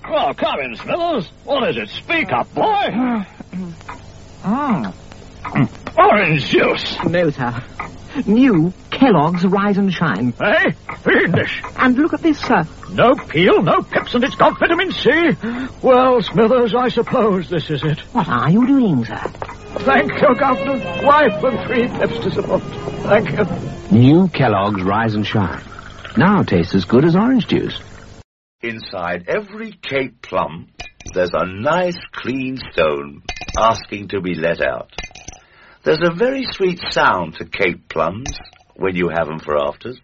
Oh, come in, Smithers. What is it? Speak up, boy. Orange juice. No, sir. New Kellogg's Rise and Shine. Hey, fiendish. And look at this, sir. No peel, no pips, and it's got vitamin C. Well, Smithers, I suppose this is it. What are you doing, sir? Thank you, Governor. Wife and 3 pips to support. Thank you. New Kellogg's Rise and Shine. Now tastes as good as orange juice. Inside every Cape plum, there's a nice clean stone asking to be let out. There's a very sweet sound to Cape plums when you have them for afters.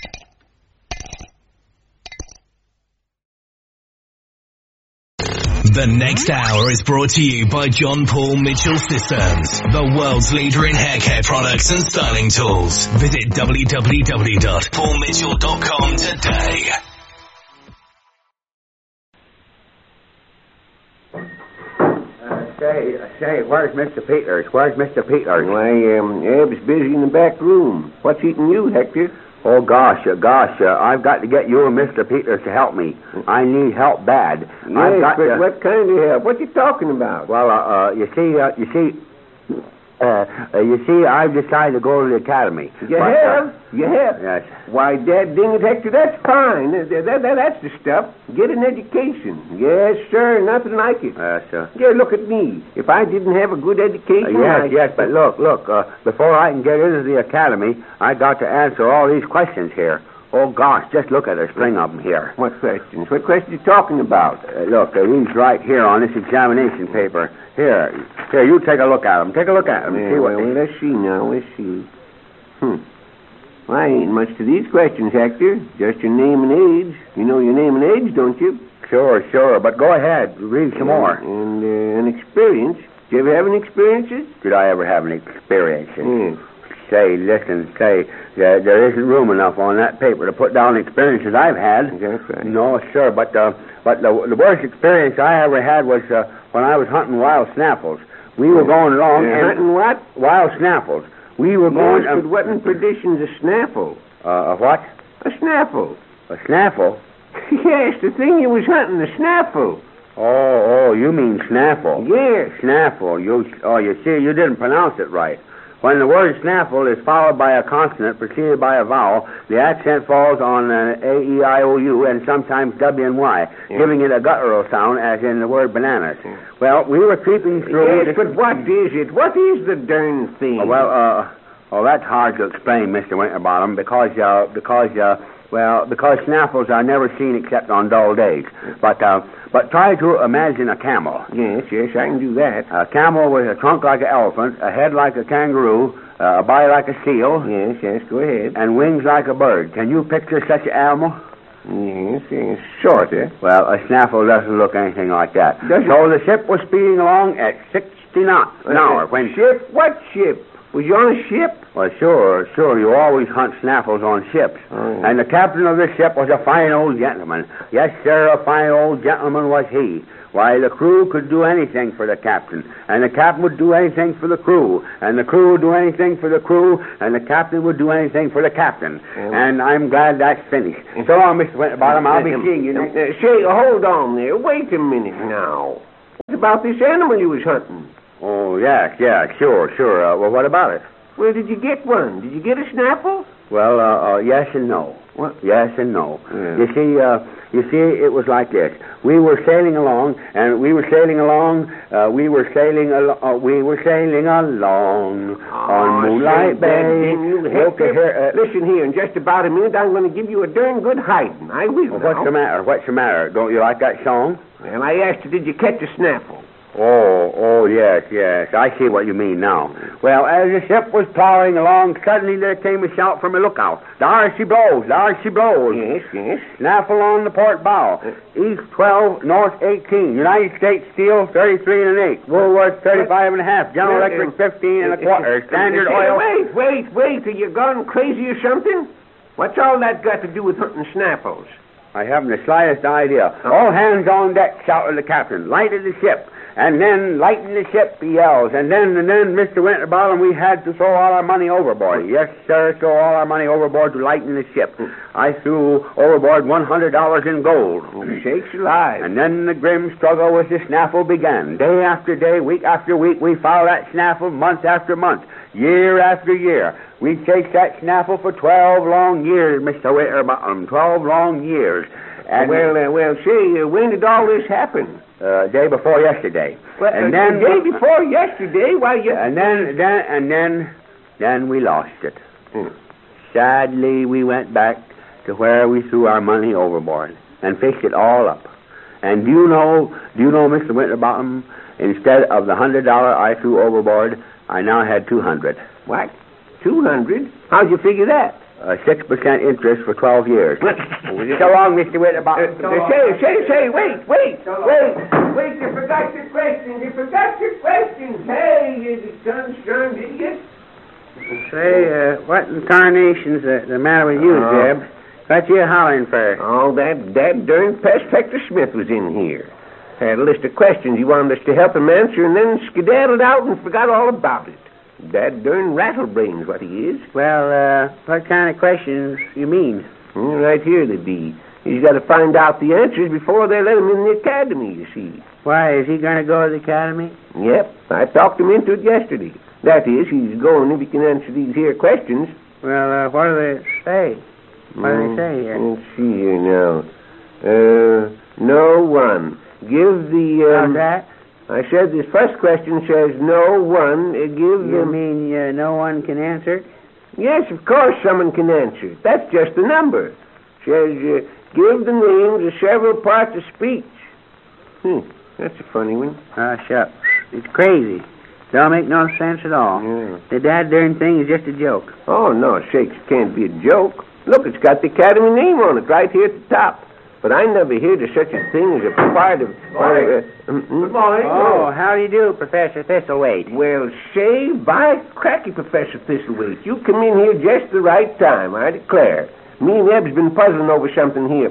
The next hour is brought to you by John Paul Mitchell Systems, the world's leader in hair care products and styling tools. Visit www.paulmitchell.com today. Say, where's Mr. Peters? Where's Mr. Peters? Why, Eb's busy in the back room. What's eating you, Hector? Oh, gosh, I've got to get you and Mr. Peters to help me. I need help bad. Yes, I've got but to... what kind of help? What you talking about? Well, you see, I've decided to go to the academy. You have? You have? Yes. Why, Dad ding it, Hector, that's fine. That's the stuff. Get an education. Yes, sir, nothing like it. Sir. Yeah, look at me. If I didn't have a good education... Yes, but look, before I can get into the academy, I got to answer all these questions here. Oh, gosh, just look at a string of them here. What questions? What questions are you talking about? Look, these right here on this examination paper. Here, you take a look at them. Take a look at them. Yeah, See what well, let's see now. Let's see. Well, I ain't much to these questions, Hector. Just your name and age. You know your name and age, don't you? Sure. But go ahead. Read some more. And an experience. Did you ever have any experiences? Did I ever have any experiences? Yes. Say, there isn't room enough on that paper to put down the experiences I've had. That's right. No, sir, but the worst experience I ever had was when I was hunting wild snaffles. We were going along... Hunting what? Wild snaffles. We were going... Yes, but what in perdition's a snaffle? A what? A snaffle. A snaffle? Yes, the thing you was hunting, the snaffle. Oh, you mean snaffle? Yes. Snaffle. You see, you didn't pronounce it right. When the word snaffle is followed by a consonant preceded by a vowel, the accent falls on A, E, I, O, U, and sometimes W and Y, giving it a guttural sound, as in the word bananas. Well, we were creeping through... Yes, but what is it? What is the darn thing? That's hard to explain, Mr. Winterbottom, because snaffles are never seen except on dull days. But try to imagine a camel. Yes, I can do that. A camel with a trunk like an elephant, a head like a kangaroo, a body like a seal. Yes, go ahead. And wings like a bird. Can you picture such an animal? Yes, sort of. Well, a snaffle doesn't look anything like that. So the ship was speeding along at 60 knots an hour when... Ship? What ship? Was you on a ship? Well, sure. You always hunt snaffles on ships. Oh. And the captain of this ship was a fine old gentleman. Yes, sir, a fine old gentleman was he. Why, the crew could do anything for the captain. And the captain would do anything for the crew. And the crew would do anything for the crew. And the captain would do anything for the captain. And I'm glad that's finished. So long, Mr. Winterbottom. I'll be seeing you next... Say, hold on there. Wait a minute now. What about this animal you was hunting? Oh, yeah, sure. Well, what about it? Well, did you get one? Did you get a snaffle? Well, yes and no. What? Yes and no. Yeah. You see, it was like this. We were sailing along on Moonlight Bay. Listen here, in just about a minute, I'm going to give you a darn good hiding. I will. Well, what's the matter? Don't you like that song? Well, I asked you, did you catch a snaffle? Oh, yes. I see what you mean now. Well, as the ship was plowing along, suddenly there came a shout from a lookout. There she blows. Yes. Snaffle on the port bow. East 12, North 18. United States Steel, 33 1/8. Woolworth, 35 1/2. General Electric, 15 1/4. Standard Oil... Wait. Are you gone crazy or something? What's all that got to do with hunting snaffles? I haven't the slightest idea. All hands on deck, shouted the captain. Lighted the ship. And then lighten the ship, he yells. And then, Mr. Winterbottom, we had to throw all our money overboard. Yes, sir, throw all our money overboard to lighten the ship. I threw overboard $100 in gold. Shakes alive. And then the grim struggle with the snaffle began. Day after day, week after week, we followed that snaffle month after month, year after year. We chased that snaffle for 12 long years, Mr. Winterbottom, 12 long years. And say, when did all this happen? Day before yesterday. Well, and then the day before yesterday? Why, And then we lost it. Sadly, we went back to where we threw our money overboard and fished it all up. And do you know, Mr. Winterbottom, instead of the $100 I threw overboard, I now had 200. What? 200? How'd you figure that? 6% interest for 12 years. So long, Mr. Winterbottom. Say, wait. You forgot your questions. Hey, you darn idiot. Say, what in tarnation's the matter with you, Jeb? What you hollering for? Oh, that darn Prospector Smith was in here. Had a list of questions he wanted us to help him answer, and then skedaddled out and forgot all about it. That darn rattlebrain's what he is. Well, what kind of questions you mean? Right here they be. He's got to find out the answers before they let him in the academy, you see. Why, is he going to go to the academy? Yep, I talked him into it yesterday. That is, he's going if he can answer these here questions. Well, what do they say? What do they say here? Let's see here now. No one. Give the... How's that? I said this first question says no one. You mean no one can answer it? Yes, of course someone can answer it. That's just a number. Says give the names of several parts of speech. That's a funny one. Shucks. It's crazy. Don't make no sense at all. Yeah. The darn thing is just a joke. Oh, no, sakes, it can't be a joke. Look, it's got the academy name on it right here at the top. But I never heard of such a thing as a part of... Good morning. Oh, how do you do, Professor Thistlethwaite? Well, say, by cracky, Professor Thistlethwaite, you come in here just the right time, I declare. Me and Eb's been puzzling over something here.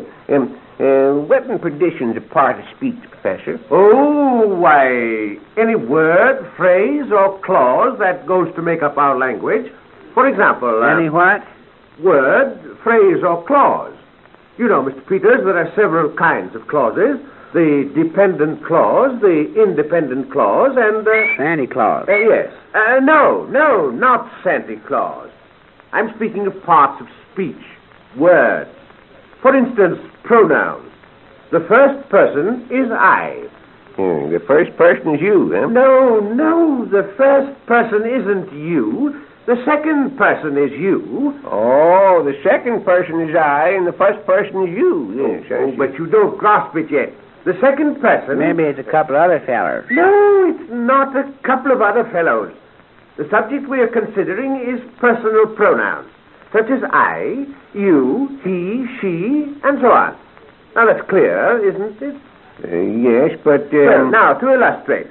Weapon perdition's a part of speech, Professor. Oh, why, any word, phrase, or clause that goes to make up our language. For example... Any what? Word, phrase, or clause. You know, Mr. Peters, there are several kinds of clauses. The dependent clause, the independent clause, and... Santa Claus. Yes. No, not Santa Claus. I'm speaking of parts of speech. Words. For instance, pronouns. The first person is I. The first person is you, huh? No, the first person isn't you. The second person is you. Oh, the second person is I, and the first person is you. Yes, but you don't grasp it yet. The second person... Maybe it's a couple other fellows. No, it's not a couple of other fellows. The subject we are considering is personal pronouns, such as I, you, he, she, and so on. Now, that's clear, isn't it? Yes, but... Well, now, to illustrate.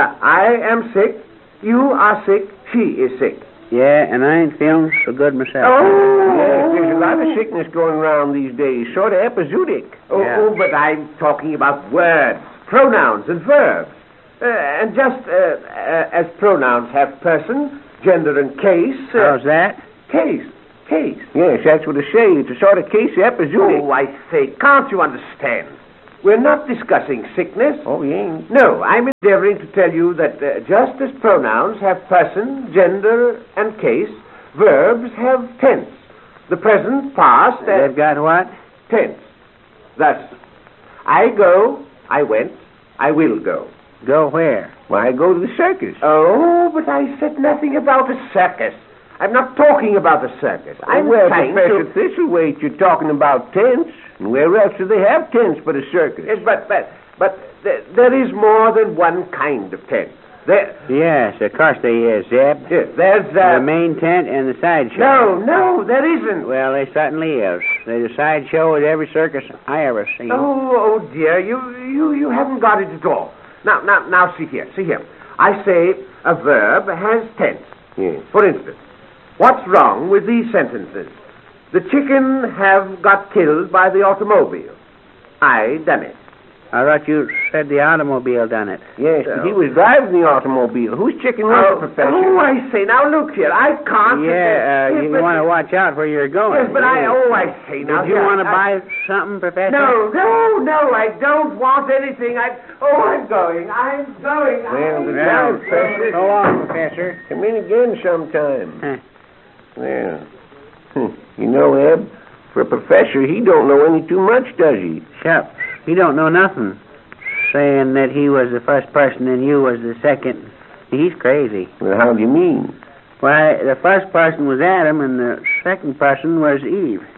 I am sick, you are sick, she is sick. Yeah, and I ain't feeling so good myself. Yes, there's a lot of sickness going around these days, sort of epizootic. Oh, but I'm talking about words, pronouns, and verbs. And just as pronouns have person, gender, and case... How's that? Case. Yes, that's what I say. It's a sort of case of epizootic. Oh, I say, can't you understand? We're not discussing sickness. Oh, you ain't? No, I'm endeavoring to tell you that just as pronouns have person, gender, and case, verbs have tense. The present, past, and... They've got what? Tense. Thus, I go, I went, I will go. Go where? Why, go to the circus. Oh, but I said nothing about a circus. I'm not talking about a circus. Professor Thistlethwaite, you're talking about tents. Where else do they have tents but a circus? Yes, but there is more than one kind of tent. Yes, of course there is, Zeb. Yes, there's the main tent and the sideshow. No, there isn't. Well, there certainly is. There's a sideshow at every circus I ever seen. Oh dear, you haven't got it at all. Now, see here. I say a verb has tense. Yes. For instance, what's wrong with these sentences? The chicken have got killed by the automobile. I done it. I thought you said the automobile done it. Yes, but he was driving the automobile. Whose chicken was it, Professor? Oh, I say. Now, look here. I can't... You want to watch out where you're going. Yes, but I say. Now, Did you want to buy something, Professor? No, I don't want anything. I'm going. Well, good time, Professor. So long, Professor. Come in again sometime. Huh. Well, you know, Eb, for a professor, he don't know any too much, does he? Shucks. He don't know nothing. Saying that he was the first person and you was the second. He's crazy. Well, how do you mean? Why, the first person was Adam and the second person was Eve.